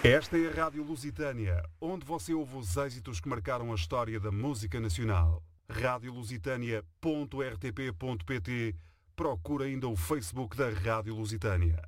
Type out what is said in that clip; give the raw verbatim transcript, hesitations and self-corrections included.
Esta é a Rádio Lusitânia, onde você ouve os êxitos que marcaram a história da música nacional. rádio lusitânia ponto r t p ponto p t. Procura ainda o Facebook da Rádio Lusitânia.